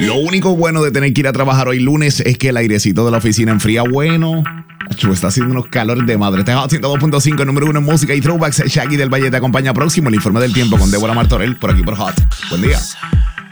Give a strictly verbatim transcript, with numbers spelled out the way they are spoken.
Lo único bueno de tener que ir a trabajar hoy lunes es que el airecito de la oficina enfría bueno. Acho, está haciendo unos calores de madre. Este es Hot ciento dos punto cinco, número uno en música y throwbacks. Shaggy del Valle te acompaña próximo. El informe del tiempo con Débora Martorell por aquí por Hot. Buen día.